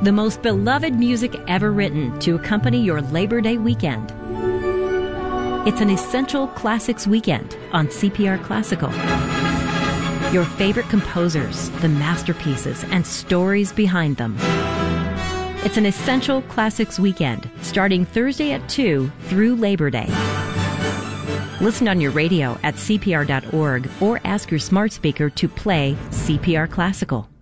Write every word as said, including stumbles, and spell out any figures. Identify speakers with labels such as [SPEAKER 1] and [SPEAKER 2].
[SPEAKER 1] The most beloved music ever written to accompany your Labor Day weekend. It's an Essential Classics weekend on C P R Classical. Your favorite composers, the masterpieces, and stories behind them. It's an Essential Classics weekend starting Thursday at two through Labor Day. Listen on your radio at C P R dot org or ask your smart speaker to play C P R Classical.